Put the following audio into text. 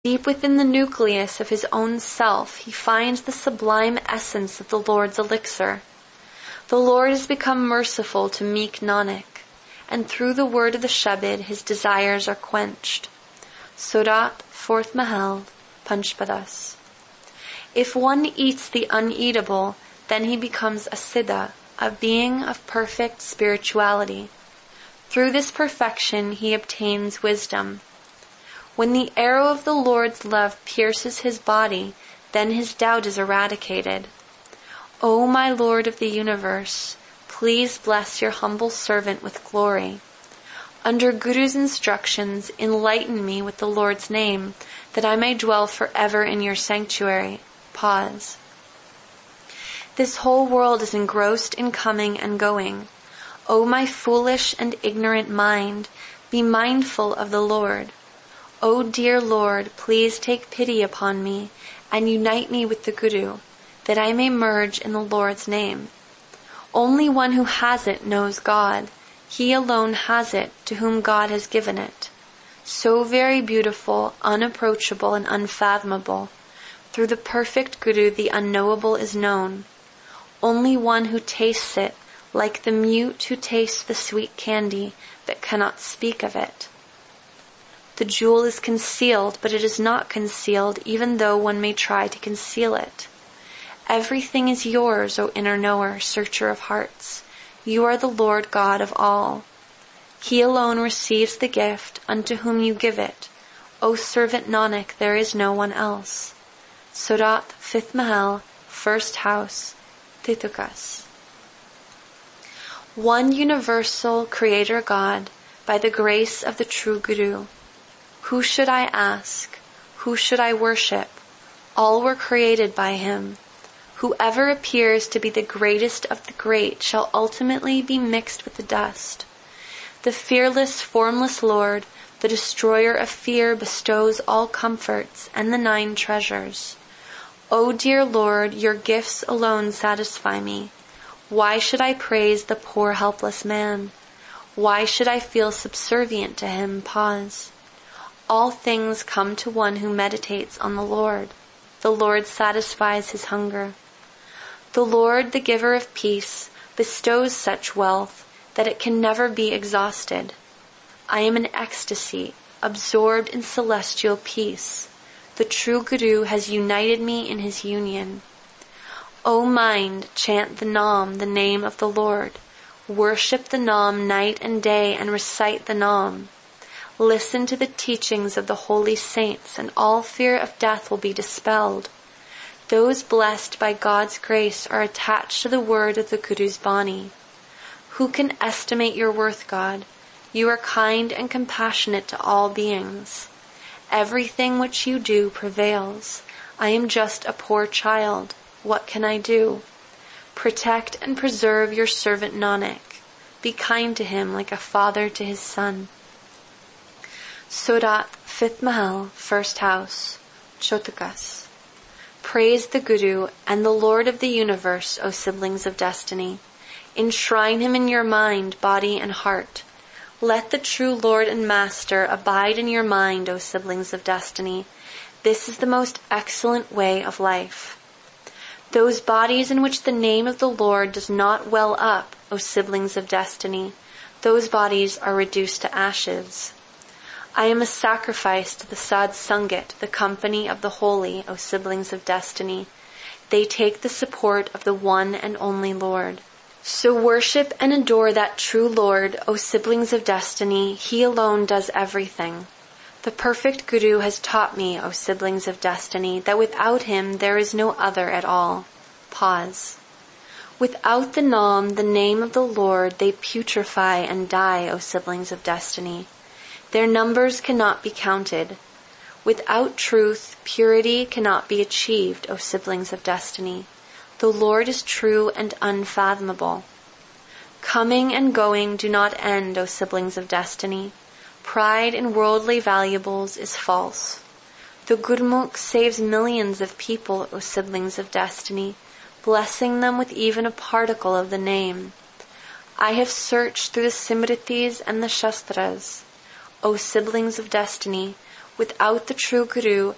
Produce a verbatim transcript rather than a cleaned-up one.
Deep within the nucleus of his own self, he finds the sublime essence of the Lord's elixir. The Lord has become merciful to meek Nanak, and through the word of the Shabad his desires are quenched. Surat, fourth Mahal, Panchpadas. If one eats the uneatable, then he becomes a Siddha, a being of perfect spirituality. Through this perfection he obtains wisdom. When the arrow of the Lord's love pierces his body, then his doubt is eradicated. O my Lord of the universe, please bless your humble servant with glory. Under Guru's instructions, enlighten me with the Lord's name, that I may dwell forever in your sanctuary. Pause. This whole world is engrossed in coming and going. O my foolish and ignorant mind, be mindful of the Lord. O dear Lord, please take pity upon me and unite me with the Guru, that I may merge in the Lord's name. Only one who has it knows God. He alone has it, to whom God has given it. So very beautiful, unapproachable, and unfathomable. Through the perfect Guru the unknowable is known. Only one who tastes it, like the mute who tastes the sweet candy, but cannot speak of it. The jewel is concealed, but it is not concealed, even though one may try to conceal it. Everything is yours, O inner knower, searcher of hearts. You are the Lord God of all. He alone receives the gift, unto whom you give it. O servant Nanak, there is no one else. Surat, fifth Mahal, first house, Titukas. One universal Creator God, by the grace of the true Guru. Who should I ask? Who should I worship? All were created by him. Whoever appears to be the greatest of the great shall ultimately be mixed with the dust. The fearless, formless Lord, the destroyer of fear, bestows all comforts and the nine treasures. O dear Lord, your gifts alone satisfy me. Why should I praise the poor helpless man? Why should I feel subservient to him? Pause. All things come to one who meditates on the Lord. The Lord satisfies his hunger. The Lord, the giver of peace, bestows such wealth that it can never be exhausted. I am in ecstasy, absorbed in celestial peace. The true Guru has united me in his union. O mind, chant the Nam, the name of the Lord. Worship the Nam night and day and recite the Nam. Listen to the teachings of the holy saints, and all fear of death will be dispelled. Those blessed by God's grace are attached to the word of the Guru's Bani. Who can estimate your worth, God? You are kind and compassionate to all beings. Everything which you do prevails. I am just a poor child. What can I do? Protect and preserve your servant Nanak. Be kind to him like a father to his son. Surat, fifth Mahal, first house, Chotakas. Praise the Guru and the Lord of the universe, O siblings of destiny. Enshrine him in your mind, body, and heart. Let the true Lord and Master abide in your mind, O siblings of destiny. This is the most excellent way of life. Those bodies in which the name of the Lord does not well up, O siblings of destiny, those bodies are reduced to ashes. I am a sacrifice to the Sad Sangat, the company of the holy, O siblings of destiny. They take the support of the one and only Lord. So worship and adore that true Lord, O siblings of destiny. He alone does everything. The perfect Guru has taught me, O siblings of destiny, that without him there is no other at all. Pause. Without the Nam, the name of the Lord, they putrefy and die, O siblings of destiny. Their numbers cannot be counted. Without truth, purity cannot be achieved, O siblings of destiny. The Lord is true and unfathomable. Coming and going do not end, O siblings of destiny. Pride in worldly valuables is false. The Gurmukh saves millions of people, O siblings of destiny, blessing them with even a particle of the name. I have searched through the Simritis and the Shastras. O siblings of destiny, without the true Guru,